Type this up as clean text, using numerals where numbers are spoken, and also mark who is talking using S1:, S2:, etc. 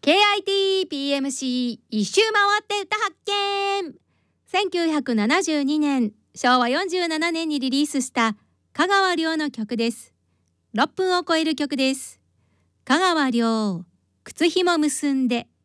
S1: KITPMC 一周回って歌発見。1972年昭和47年にリリースした香川亮の曲です。6分を超える曲です。香川亮、靴ひも結んで。